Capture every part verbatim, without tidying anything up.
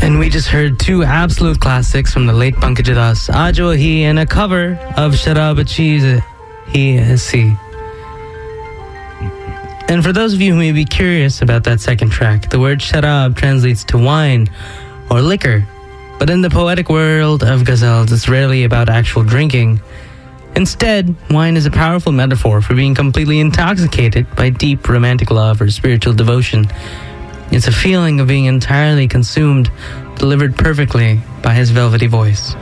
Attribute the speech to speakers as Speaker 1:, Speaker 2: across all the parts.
Speaker 1: And we just heard two absolute classics from the late Pankaj Das, Aajo Hi, and a cover of Sharab Cheez Hi Si. And for those of you who may be curious about that second track, the word sharab translates to wine or liquor. But in the poetic world of ghazals, it's rarely about actual drinking. Instead, wine is a powerful metaphor for being completely intoxicated by deep romantic love or spiritual devotion. It's a feeling of being entirely consumed, delivered perfectly by his velvety voice.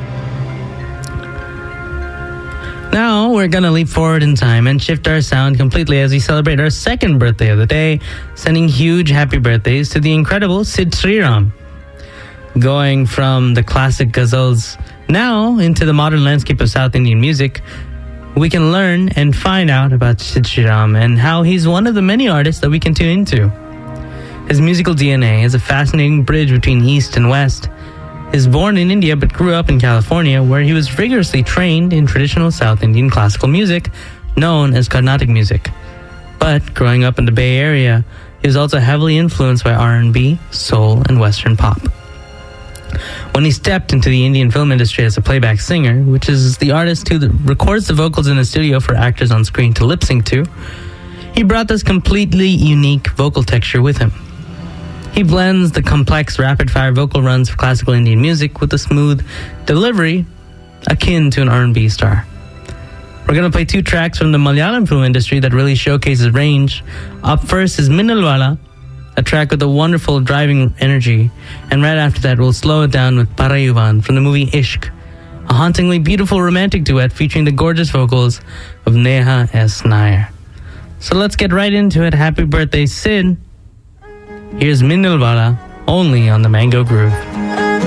Speaker 1: Now, we're going to leap forward in time and shift our sound completely as we celebrate our second birthday of the day, sending huge happy birthdays to the incredible Sid Sriram. Going from the classic ghazals now into the modern landscape of South Indian music, we can learn and find out about Sid Sriram and how he's one of the many artists that we can tune into. His musical D N A is a fascinating bridge between East and West. He was born in India but grew up in California, where he was rigorously trained in traditional South Indian classical music, known as Carnatic music. But growing up in the Bay Area, he was also heavily influenced by R and B, soul, and Western pop. When he stepped into the Indian film industry as a playback singer, which is the artist who records the vocals in the studio for actors on screen to lip sync to, he brought this completely unique vocal texture with him. He blends the complex, rapid-fire vocal runs of classical Indian music with a smooth delivery akin to an R and B star. We're going to play two tracks from the Malayalam film industry that really showcases range. Up first is Minnalvala, a track with a wonderful driving energy, and right after that we'll slow it down with Parayuvan from the movie Ishq, a hauntingly beautiful romantic duet featuring the gorgeous vocals of Neha S. Nair. So let's get right into it. Happy birthday, Sid. Here's Minnalvala, only on the Mango Groove.